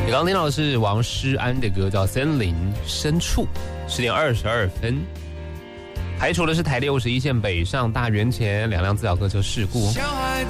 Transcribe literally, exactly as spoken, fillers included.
你刚刚听到的是王诗安的歌，叫《森林深处》，十点二十二分。排除的是台六十一线北上大园前两辆自小客车事故。